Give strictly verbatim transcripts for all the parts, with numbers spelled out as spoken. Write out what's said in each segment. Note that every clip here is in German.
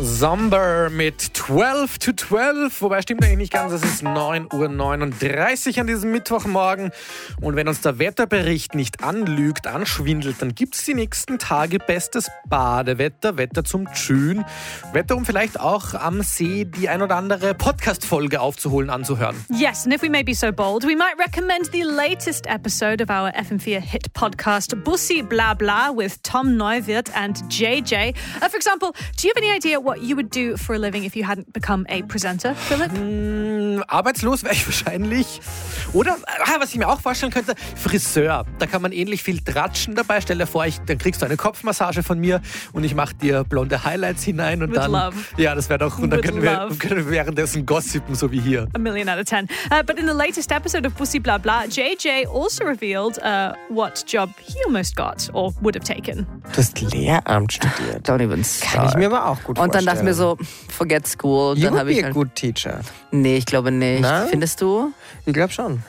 Somber mit zwölf to zwölf, wobei stimmt eigentlich nicht ganz, es ist neun Uhr neununddreißig an diesem Mittwochmorgen. Und wenn uns der Wetterbericht nicht anlügt, anschwindelt, dann gibt es die nächsten Tage bestes Badewetter, Wetter zum Tschühen, Wetter, um vielleicht auch am See die ein oder andere Podcast-Folge aufzuholen, anzuhören. Yes, and if we may be so bold, we might recommend the latest episode of our F M four hit podcast, Bussi Bla Bla, with Tom Neuwirth and J J. Uh, for example, do you have any idea what you would do for a living if you hadn't become a presenter, Philip? Mm, arbeitslos wäre ich wahrscheinlich. Oder, ah, was ich mir auch vorstellen könnte, Friseur. Da kann man ähnlich viel tratschen dabei. Stell dir vor, ich, dann kriegst du eine Kopfmassage von mir und ich mache dir blonde Highlights hinein. Und With dann, love. Ja, das wäre doch, und dann With können wir, love. können wir währenddessen gossipen, so wie hier. A million out of ten. Uh, but in the latest episode of Bussi Bla Bla, J J also revealed uh, what job he almost got or would have taken. Du hast Lehramt studiert. Don't even Kann ich mir aber auch gut Und dann vorstellen. dachte ich mir so, forget school. You Dann would habe ich be a halt, good teacher. nee, ich glaube nicht. Nein? Findest du? Ich glaube schon.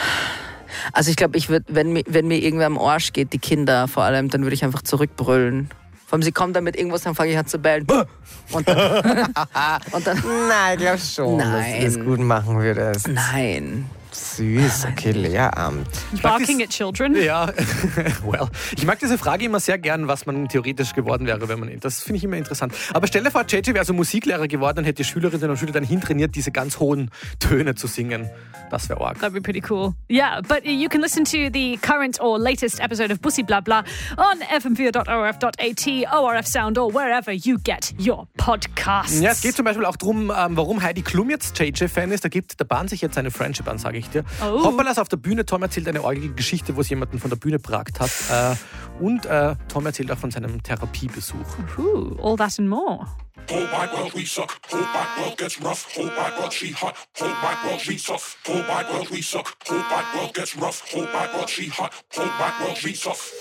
Also ich glaube, ich würde, wenn mir, wenn mir irgendwer am Arsch geht, die Kinder vor allem, dann würde ich einfach zurückbrüllen. Vor allem, sie kommen dann mit irgendwas, dann fange ich an zu bellen. Und dann, und dann Nein, ich glaube schon, Nein. dass du das gut machen würdest. nein. Süß, okay, Lehramt. Barking at children. Ja, well. Ich mag diese Frage immer sehr gern, was man theoretisch geworden wäre, wenn man. Das finde ich immer interessant. Aber stell dir vor, J J wäre so Musiklehrer geworden und hätte Schülerinnen und Schüler dann hintrainiert, diese ganz hohen Töne zu singen. Das wäre arg. That'd be pretty cool. Yeah, but you can listen to the current or latest episode of Bussi Bla Bla on f m four dot o r f dot a t, O R F Sound or wherever you get your podcasts. Ja, es geht zum Beispiel auch darum, ähm, warum Heidi Klum jetzt J J-Fan ist. Da gibt der Bahn sich jetzt eine Friendship an, sage ich dir. Oh. Hoppalas auf der Bühne. Tom erzählt eine orgige Geschichte, wo es jemanden von der Bühne bragt hat. Äh, und äh, Tom erzählt auch von seinem Therapiebesuch. Ooh, all that and more. Whole wide world we suck, whole wide world gets rough, whole wide world she hot, whole wide world we tough, whole wide world we suck, whole wide world gets rough, whole wide world she hot, whole wide world we tough.